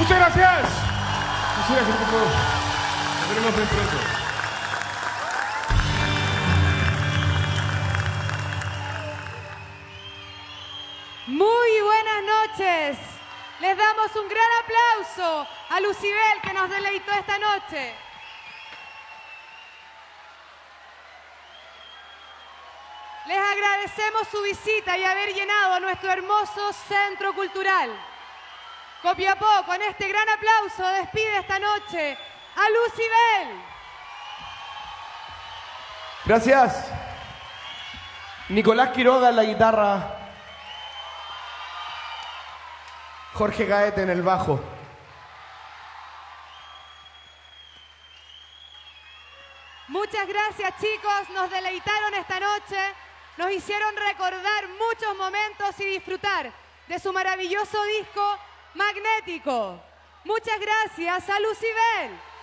Muchas gracias. Muchas gracias, por favor. Nos veremos muy pronto. Muy buenas noches. Les damos un gran aplauso a Lucibel, que nos deleitó esta noche. Les agradecemos su visita y haber llenado nuestro hermoso centro cultural. Copiapó, con este gran aplauso, despide esta noche a Lucibel. Gracias. Nicolás Quiroga en la guitarra. Jorge Gaete en el bajo. Muchas gracias, chicos. Nos deleitaron esta noche. Nos hicieron recordar muchos momentos y disfrutar de su maravilloso disco Magnético. Muchas gracias a Lucibel.